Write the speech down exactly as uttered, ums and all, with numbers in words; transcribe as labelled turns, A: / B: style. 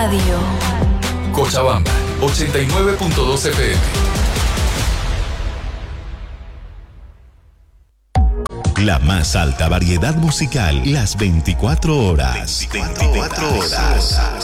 A: Radio.
B: Cochabamba, ochenta y nueve punto dos F M.
C: La más alta variedad musical, las veinticuatro horas. veinticuatro horas.